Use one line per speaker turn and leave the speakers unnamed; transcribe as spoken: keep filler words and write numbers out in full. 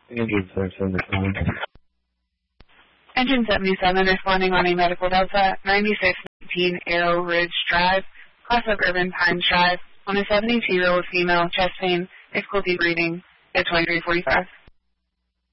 Engine seven responding.
Engine seventy-seven responding on a medical delta, ninety-six nineteen Arrow Ridge Drive, class of Urban Pines Drive, on a seventy-two-year-old female, chest pain, difficulty breathing, at twenty-three forty-five.